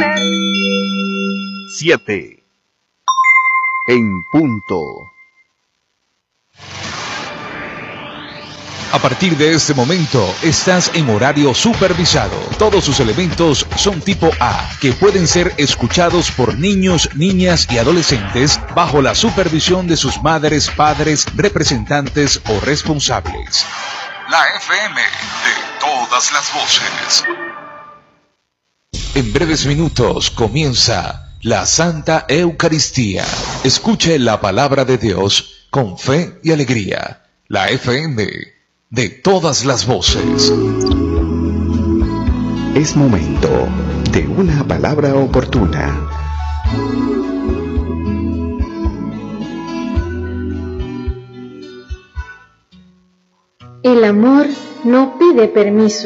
7 en punto. A partir de este momento, estás en horario supervisado. Todos sus elementos son tipo A, que pueden ser escuchados por niños, niñas y adolescentes bajo la supervisión de sus madres, padres, representantes o responsables. La FM de todas las voces. En breves minutos comienza la Santa Eucaristía. Escuche la palabra de Dios con fe y alegría. La FM de todas las voces. Es momento de una palabra oportuna. El amor no pide permiso.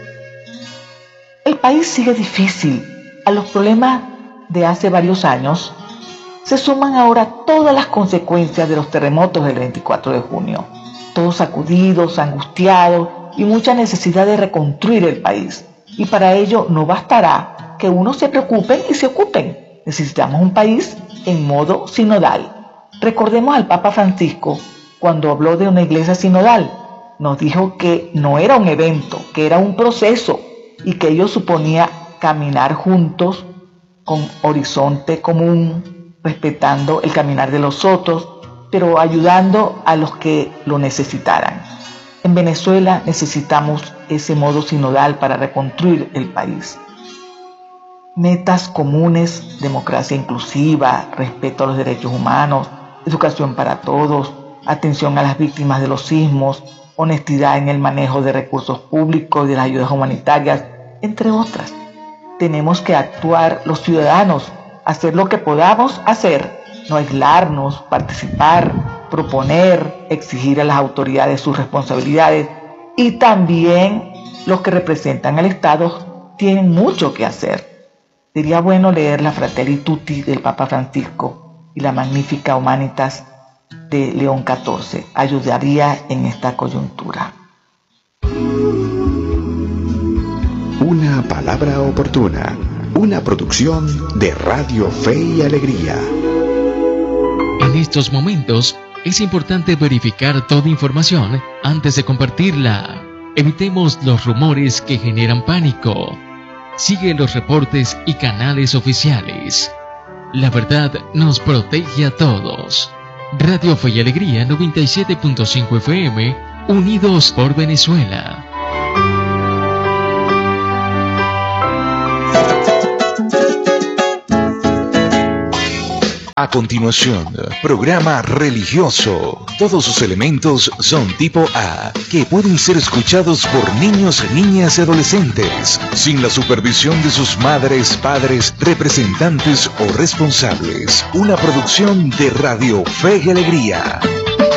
El país sigue difícil. A los problemas de hace varios años se suman ahora todas las consecuencias de los terremotos del 24 de junio. Todos sacudidos, angustiados y mucha necesidad de reconstruir el país. Y para ello no bastará que unos se preocupen y se ocupen. Necesitamos un país en modo sinodal. Recordemos al Papa Francisco cuando habló de una iglesia sinodal. Nos dijo que no era un evento, que era un proceso y que ello suponía caminar juntos con horizonte común, respetando el caminar de los otros, pero ayudando a los que lo necesitaran. En Venezuela necesitamos ese modo sinodal para reconstruir el país. Metas comunes: democracia inclusiva, respeto a los derechos humanos, educación para todos, atención a las víctimas de los sismos, honestidad en el manejo de recursos públicos y de las ayudas humanitarias, entre otras. Tenemos que actuar los ciudadanos, hacer lo que podamos hacer. No aislarnos, participar, proponer, exigir a las autoridades sus responsabilidades, y también los que representan al Estado tienen mucho que hacer. Sería bueno leer la Fratelli Tutti del Papa Francisco y la Magnificat Humanitas de León XIV. Ayudaría en esta coyuntura. Una palabra oportuna, una producción de Radio Fe y Alegría. En estos momentos es importante verificar toda información antes de compartirla. Evitemos los rumores que generan pánico. Sigue los reportes y canales oficiales. La verdad nos protege a todos. Radio Fe y Alegría 97.5 FM, unidos por Venezuela. A continuación, programa religioso. Todos sus elementos son tipo A, que pueden ser escuchados por niños, niñas y adolescentes, sin la supervisión de sus madres, padres, representantes o responsables. Una producción de Radio Fe y Alegría.